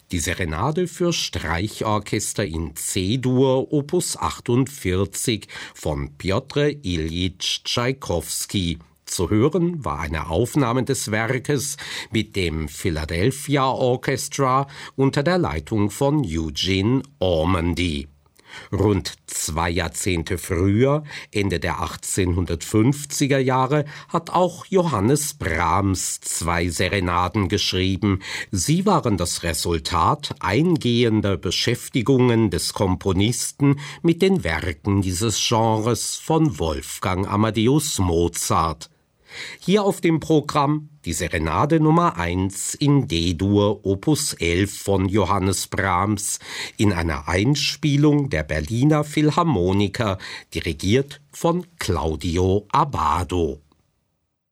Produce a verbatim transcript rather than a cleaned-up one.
Die Serenade für Streichorchester in C-Dur, Opus achtundvierzig von Pjotr Iljitsch Tschaikowski. Zu hören war eine Aufnahme des Werkes mit dem Philadelphia Orchestra unter der Leitung von Eugene Ormandy. Rund zwei Jahrzehnte früher, Ende der achtzehnhundertfünfziger Jahre, hat auch Johannes Brahms zwei Serenaden geschrieben. Sie waren das Resultat eingehender Beschäftigungen des Komponisten mit den Werken dieses Genres von Wolfgang Amadeus Mozart. Hier auf dem Programm die Serenade Nummer eins in D-Dur, Opus elf von Johannes Brahms, in einer Einspielung der Berliner Philharmoniker, dirigiert von Claudio Abbado.